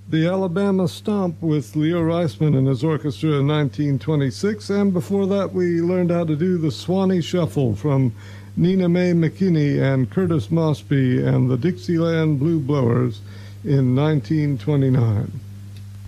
the Alabama Stomp with Leo Reisman and his orchestra in 1926, and before that we learned how to do the Swanee Shuffle from Nina Mae McKinney and Curtis Mosby and the Dixieland Blue Blowers in 1929.